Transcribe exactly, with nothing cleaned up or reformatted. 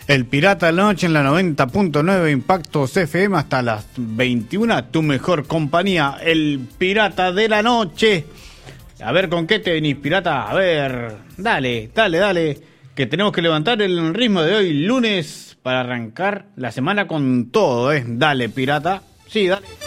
El Pirata de la Noche en la noventa punto nueve Impactos F M hasta las veintiuna, tu mejor compañía, el Pirata de la Noche. A ver, ¿con qué te venís, pirata? A ver, dale, dale, dale, que tenemos que levantar el ritmo de hoy, lunes, para arrancar la semana con todo, ¿eh? Dale, pirata, sí, dale.